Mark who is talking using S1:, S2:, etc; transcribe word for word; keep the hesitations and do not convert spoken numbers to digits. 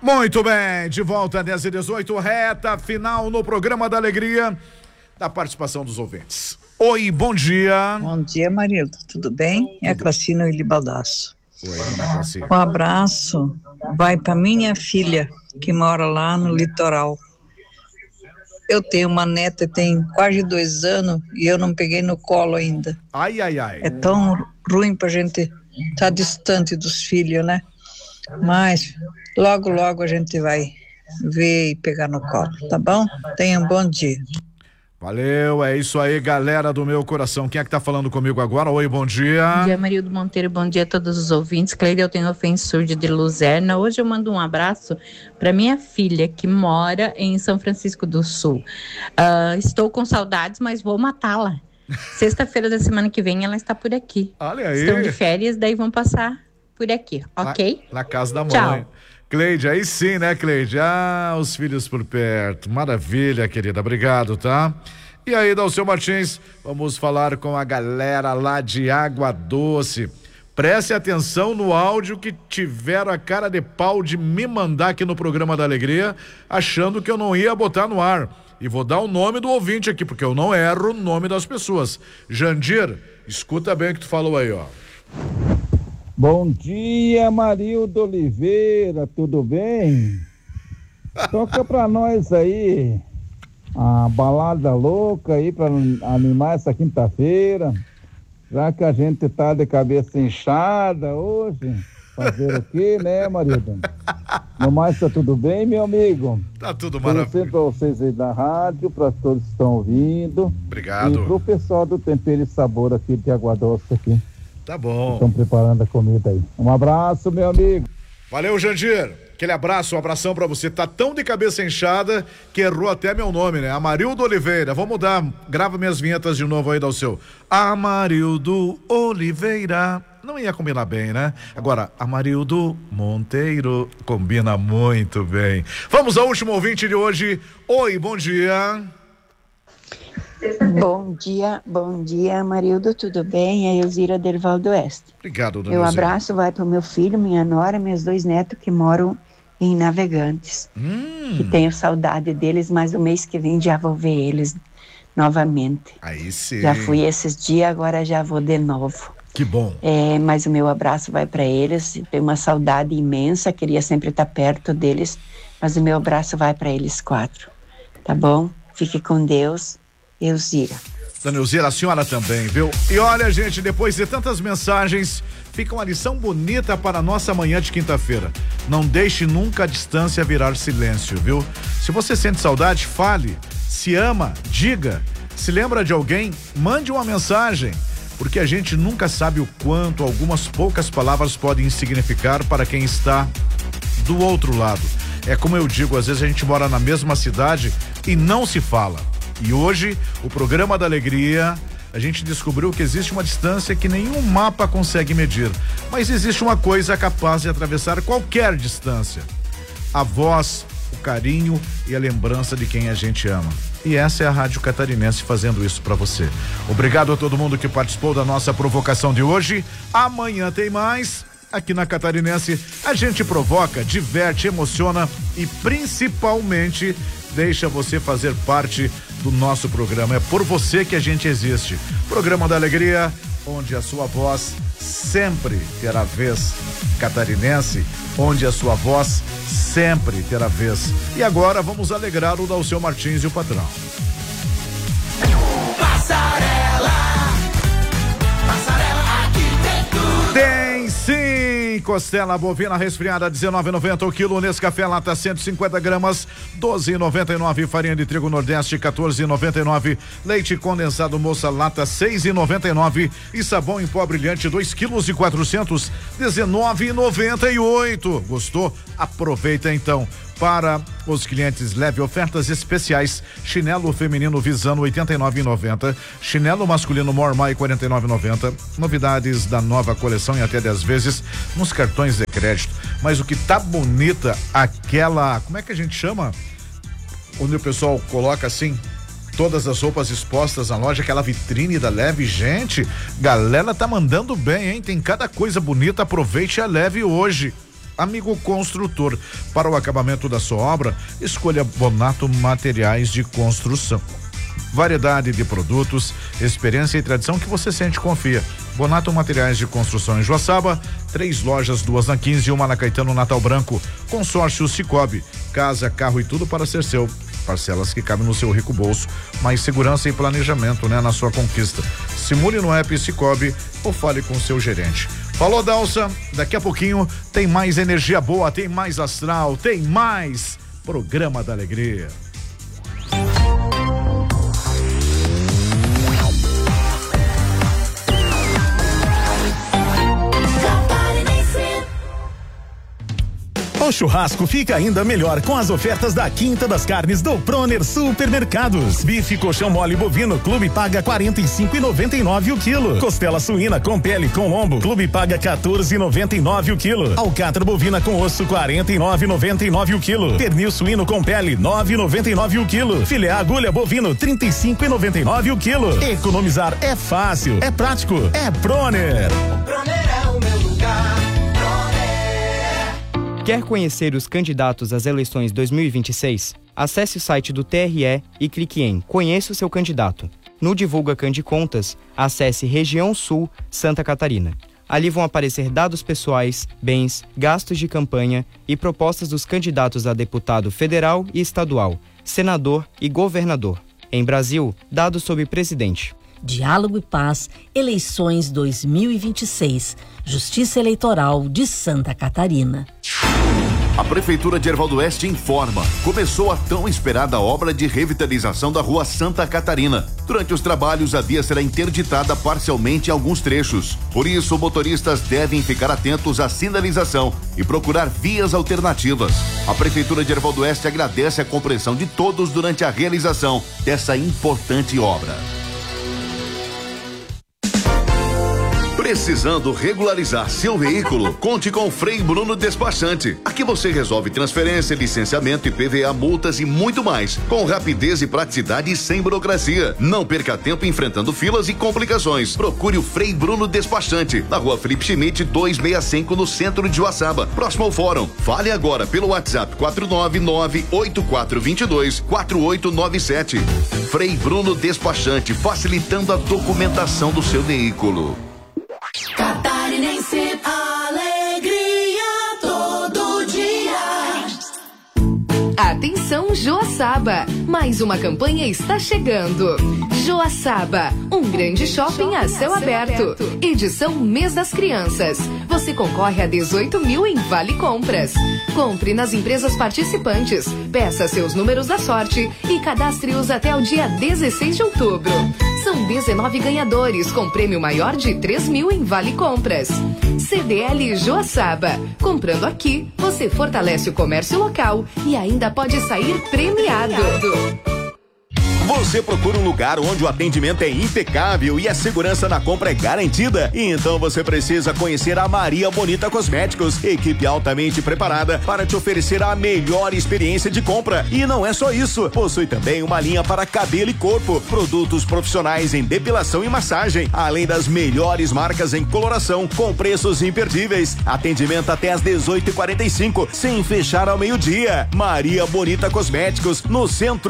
S1: Muito bem, de volta dez e dezoito, reta final no programa da alegria, da participação dos ouvintes. Oi, bom dia.
S2: Bom dia, Marildo, tudo bem? É a Clacina Willi Baldasso.
S1: Oi, Clacina.
S2: Um abraço vai para minha filha, que mora lá no litoral. Eu tenho uma neta, tem quase dois anos e eu não peguei no colo ainda.
S1: Ai, ai, ai.
S2: É tão ruim pra gente estar distante dos filhos, né? Mas logo, logo a gente vai ver e pegar no colo, tá bom? Tenha um bom dia.
S1: Valeu, é isso aí, galera do meu coração. Quem é que tá falando comigo agora? Oi, bom dia.
S3: Bom dia, Marildo Monteiro, bom dia a todos os ouvintes. Cleide, eu tenho ofensurde de Luzerna. Hoje eu mando um abraço para minha filha, que mora em São Francisco do Sul. Uh, estou com saudades, mas vou matá-la. Sexta-feira da semana que vem ela está por aqui.
S1: Olha aí.
S3: Estão de férias, daí vão passar por aqui, ok?
S1: Na, na casa da mãe.
S3: Tchau.
S1: Cleide, aí sim, né, Cleide? Ah, os filhos por perto. Maravilha, querida. Obrigado, tá? E aí, Dalceu Martins, vamos falar com a galera lá de Água Doce. Preste atenção no áudio que tiveram a cara de pau de me mandar aqui no programa da alegria, achando que eu não ia botar no ar. E vou dar o nome do ouvinte aqui, porque eu não erro o nome das pessoas. Jandir, escuta bem o que tu falou aí, ó.
S4: Bom dia, Marildo Oliveira, tudo bem? Toca pra nós aí a balada louca aí pra animar essa quinta-feira, já que a gente tá de cabeça inchada hoje, fazer o quê, né, Marildo? No mais, tá tudo bem, meu amigo?
S1: Tá tudo maravilhoso.
S4: Sempre pra vocês aí da rádio, pra todos que estão ouvindo.
S1: Obrigado.
S4: E pro pessoal do Tempero e Sabor aqui de Água Doce aqui.
S1: Tá bom.
S4: Estão preparando a comida aí. Um abraço, meu amigo.
S1: Valeu, Jandir. Aquele abraço, um abração pra você. Tá tão de cabeça inchada que errou até meu nome, né? Amarildo Oliveira. Vamos mudar. Grava minhas vinhetas de novo aí, Dalceu. Amarildo Oliveira. Não ia combinar bem, né? Agora, Amarildo Monteiro combina muito bem. Vamos ao último ouvinte de hoje. Oi, bom dia.
S5: Bom dia, bom dia, Marildo, tudo bem? É Elzira Derval do Oeste.
S1: Obrigado, dona
S5: Meu
S1: Elzira.
S5: abraço vai para o meu filho, minha nora, meus dois netos que moram em Navegantes.
S1: Hum.
S5: Que tenho saudade deles, mas o mês que vem já vou ver eles novamente.
S1: Aí sim.
S5: Já fui esses dias, agora já vou de novo.
S1: Que bom.
S5: É, mas o meu abraço vai para eles, tenho uma saudade imensa, queria sempre estar perto deles, mas o meu abraço vai para eles quatro, tá bom? Fique com Deus. Elzira.
S1: Dona Elzira, a senhora também, viu? E olha, gente, depois de tantas mensagens, fica uma lição bonita para a nossa manhã de quinta-feira. Não deixe nunca a distância virar silêncio, viu? Se você sente saudade, fale. Se ama, diga. Se lembra de alguém, mande uma mensagem. Porque a gente nunca sabe o quanto algumas poucas palavras podem significar para quem está do outro lado. É como eu digo, às vezes a gente mora na mesma cidade e não se fala. E hoje, o programa da alegria, a gente descobriu que existe uma distância que nenhum mapa consegue medir. Mas existe uma coisa capaz de atravessar qualquer distância: a voz, o carinho e a lembrança de quem a gente ama. E essa é a Rádio Catarinense fazendo isso para você. Obrigado a todo mundo que participou da nossa provocação de hoje. Amanhã tem mais. Aqui na Catarinense, a gente provoca, diverte, emociona e principalmente deixa você fazer parte do nosso programa. É por você que a gente existe. Programa da Alegria, onde a sua voz sempre terá vez. Catarinense, onde a sua voz sempre terá vez. E agora vamos alegrar o Dalceu Martins e o patrão.
S6: Passarela, Passarela, aqui tem tudo.
S1: Tem sim! Costela bovina resfriada dezenove e noventa o quilo, Nescafé lata cento e cinquenta gramas, doze e noventa e nove, farinha de trigo Nordeste quatorze e noventa e nove, leite condensado Moça lata seis e noventa e nove e sabão em pó brilhante dois quilos e quatrocentos, dezenove e noventa e oito. Gostou? Aproveita então. Para os clientes, leve ofertas especiais: chinelo feminino Visano oitenta e nove e noventa, chinelo masculino Mormai quarenta e nove e noventa. Novidades da nova coleção em até dez vezes nos cartões de crédito. Mas o que tá bonita, aquela, como é que a gente chama? Onde o pessoal coloca assim todas as roupas expostas na loja, aquela vitrine da Leve. Gente, galera tá mandando bem, hein? Tem cada coisa bonita, aproveite a Leve hoje. amigo construtor. Para o acabamento da sua obra, escolha Bonato Materiais de Construção. Variedade de produtos, experiência e tradição que você sente e confia. Bonato Materiais de Construção em Joaçaba, três lojas, duas na quinze e uma na Caetano Natal Branco. Consórcio Cicobi, casa, carro e tudo para ser seu. Parcelas que cabem no seu rico bolso, mais segurança e planejamento, né, na sua conquista. Simule no app Cicobi ou fale com o seu gerente. Falou, Dalsa, daqui a pouquinho tem mais energia boa, tem mais astral, tem mais Programa da Alegria.
S7: O churrasco fica ainda melhor com as ofertas da Quinta das Carnes do Proner Supermercados. Bife colchão mole bovino, Clube paga quarenta e cinco e noventa e nove o quilo. Costela suína com pele com lombo, Clube paga quatorze e noventa e nove o quilo. Alcatra bovina com osso, quarenta e nove e noventa e nove o quilo. Pernil suíno com pele, nove e noventa e nove o quilo. Filé agulha bovino, trinta e cinco e noventa e nove o quilo. Economizar é fácil, é prático, é Proner.
S6: Proner é o meu lugar.
S8: Quer conhecer os candidatos às eleições dois mil e vinte e seis? Acesse o site do T R E e clique em Conheça o seu candidato. No Divulga Candicontas, acesse Região Sul, Santa Catarina. Ali vão aparecer dados pessoais, bens, gastos de campanha e propostas dos candidatos a deputado federal e estadual, senador e governador. Em Brasil, dados sobre presidente.
S9: Diálogo e Paz, eleições dois mil e vinte e seis, Justiça Eleitoral de Santa Catarina.
S10: A Prefeitura de Erval do Oeste informa. Começou a tão esperada obra de revitalização da Rua Santa Catarina. Durante os trabalhos, a via será interditada parcialmente em alguns trechos. Por isso, motoristas devem ficar atentos à sinalização e procurar vias alternativas. A Prefeitura de Erval do Oeste agradece a compreensão de todos durante a realização dessa importante obra. Precisando regularizar seu veículo? Conte com o Frei Bruno Despachante. Aqui você resolve transferência, licenciamento, I P V A, multas e muito mais, com rapidez e praticidade e sem burocracia. Não perca tempo enfrentando filas e complicações. Procure o Frei Bruno Despachante, na Rua Felipe Schmidt, duzentos e sessenta e cinco, no centro de Joaçaba, próximo ao Fórum. Fale agora pelo WhatsApp quatro nove nove, oito quatro dois dois, quatro oito nove sete. Frei Bruno Despachante, facilitando a documentação do seu veículo.
S6: Catarinense, alegria todo dia.
S11: Atenção, Joaçaba! Mais uma campanha está chegando. Joaçaba, um grande shopping a céu aberto. Edição Mês das Crianças. Você concorre a dezoito mil em Vale Compras. Compre nas empresas participantes, peça seus números da sorte e cadastre-os até o dia dezesseis de outubro. São dezenove ganhadores com prêmio maior de três mil em Vale Compras. C D L Joaçaba. Comprando aqui, você fortalece o comércio local e ainda pode sair premiado.
S12: Você procura um lugar onde o atendimento é impecável e a segurança na compra é garantida? Então você precisa conhecer a Maria Bonita Cosméticos, equipe altamente preparada para te oferecer a melhor experiência de compra. E não é só isso, possui também uma linha para cabelo e corpo, produtos profissionais em depilação e massagem, além das melhores marcas em coloração, com preços imperdíveis. Atendimento até às dezoito e quarenta e cinco, sem fechar ao meio-dia. Maria Bonita Cosméticos, no centro